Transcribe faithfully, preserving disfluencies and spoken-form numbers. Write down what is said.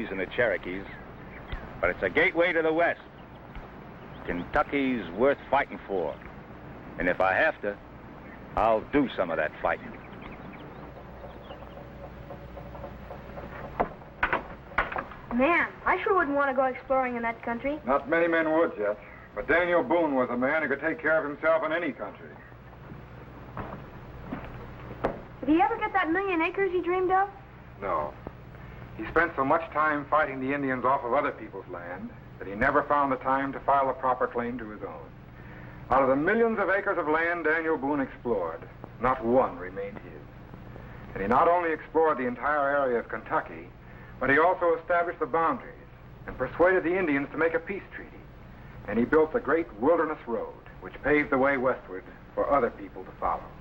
Apaches and the Cherokees, but it's a gateway to the West. Kentucky's worth fighting for. And if I have to, I'll do some of that fighting. Man, I sure wouldn't want to go exploring in that country. Not many men would, Jess. But Daniel Boone was a man who could take care of himself in any country. Did he ever get that million acres he dreamed of? No. He spent so much time fighting the Indians off of other people's land that he never found the time to file a proper claim to his own. Out of the millions of acres of land Daniel Boone explored, not one remained his. And he not only explored the entire area of Kentucky, but he also established the boundaries and persuaded the Indians to make a peace treaty. And he built the great Wilderness Road, which paved the way westward for other people to follow.